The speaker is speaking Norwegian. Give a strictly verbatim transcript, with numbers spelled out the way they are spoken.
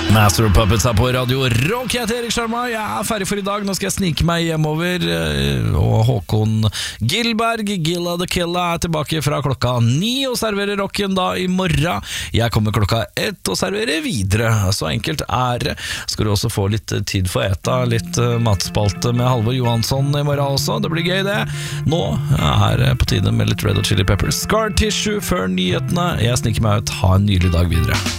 Master of Puppets er på Radio Rock. Jeg heter Erik Sjarma, jeg er ferdig for i dag. Nå skal jeg snike meg hjemover. Og Håkon Gilberg, Gilla the Killa, er tilbake fra klokka ni og serverer rocken da i morgen. Jeg kommer klokka ett og serverer videre. Så enkelt er det. Skal du også få litt tid for eta, litt matspalte med Halvor Johansson i morgen også. Det blir gøy det. Nå er det på tide med litt Red Hot Chili Peppers. Scar Tissue før nyhetene. Jeg sniker meg ut. Ha en nydelig dag videre.